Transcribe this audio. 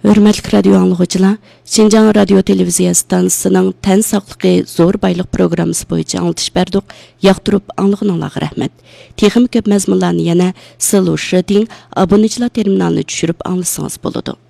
Hörmətli radio anlıqçılar, Şinjan Radio Televiziya stansiyasının tən saqlıqı zor baylıq proqramısı boyunca anlatış bərduq, yaqtırıb anlığınlarga rəhmət. Texim köp məzmunlarını yana Silo Shading abunəçilər terminalını düşürüb anlasanız boludu.